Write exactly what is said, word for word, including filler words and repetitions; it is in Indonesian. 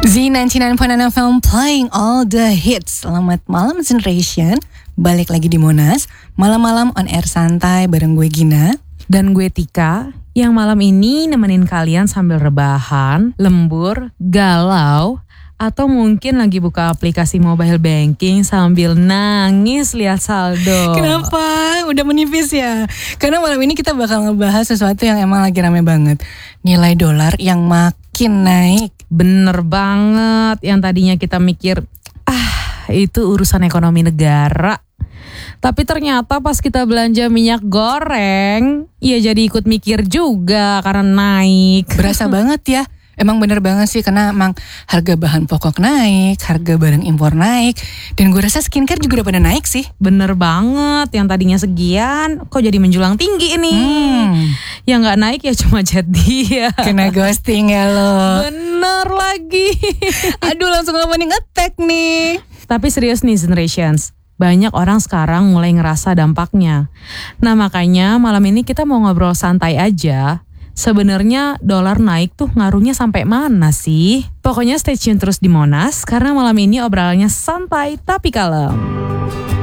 Z sembilan puluh sembilan point enam F M playing all the hits. Selamat malam Generation. Balik lagi di Monas. Malam-malam on air santai bareng gue Gina dan gue Tika, yang malam ini nemenin kalian sambil rebahan, lembur, galau, atau mungkin lagi buka aplikasi mobile banking sambil nangis lihat saldo. Kenapa? Udah menipis ya? Karena malam ini kita bakal ngebahas sesuatu yang emang lagi rame banget. Nilai dolar yang makin naik. Bener banget, yang tadinya kita mikir, ah itu urusan ekonomi negara. Tapi ternyata pas kita belanja minyak goreng, ya jadi ikut mikir juga karena naik. Berasa banget ya. Emang bener banget sih, karena emang harga bahan pokok naik, harga barang impor naik, dan gue rasa skincare juga udah pada naik sih. Bener banget, yang tadinya segian kok jadi menjulang tinggi nih. Hmm. Yang gak naik ya cuma jet dia. Kena ghosting ya lo. Bener lagi. Aduh, langsung opening attack nih. Tapi serius nih Generations, banyak orang sekarang mulai ngerasa dampaknya. Nah makanya malam ini kita mau ngobrol santai aja. Sebenarnya dolar naik tuh ngaruhnya sampai mana sih? Pokoknya stay tune terus di Monas, karena malam ini obrolannya santai tapi kalem.